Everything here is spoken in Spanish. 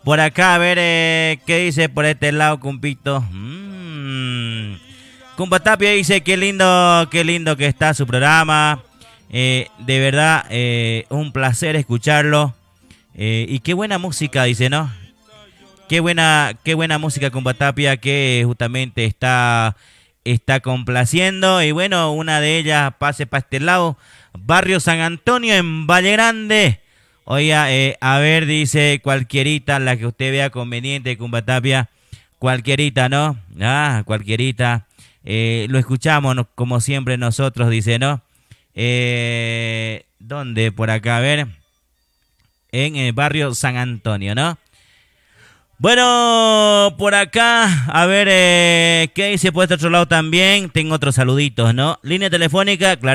Por acá, a ver, ¿qué dice por este lado, Cumpito? Cumpa Tapia dice, qué lindo que está su programa. De verdad, un placer escucharlo. Y qué buena música, dice, ¿no? Qué buena música, Cumpa Tapia, que justamente está complaciendo. Y bueno, una de ellas, pase para este lado, Barrio San Antonio en Valle Grande. Oiga, a ver, dice cualquierita, la que usted vea conveniente, Cumpa Tapia. Cualquierita, ¿no? Ah, cualquierita. Lo escuchamos como siempre nosotros, dice, ¿no? ¿Dónde? Por acá, a ver. En el barrio San Antonio, ¿no? Bueno, por acá, a ver, ¿qué dice por este otro lado también? Tengo otros saluditos, ¿no? Línea telefónica, claro.